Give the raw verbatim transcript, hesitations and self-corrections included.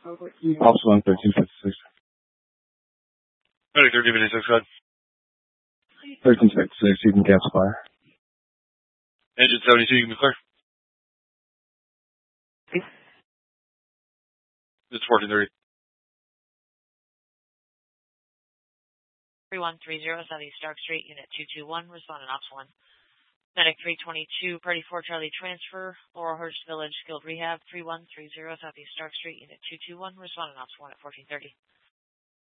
Officer one thirteen fifty-six. thirty, thirty, fifty-six, go ahead. thirteen fifty-six, you can gas fire. Engine seventy-two, you can be clear. It's fourteen thirty. three one three zero Southeast Stark Street, Unit two two one, responding Ops one. Medic three twenty-two, Party four Charlie transfer, Laurelhurst Village, Skilled Rehab, three one three zero Southeast Stark Street, Unit two two one, responding Ops one at fourteen thirty.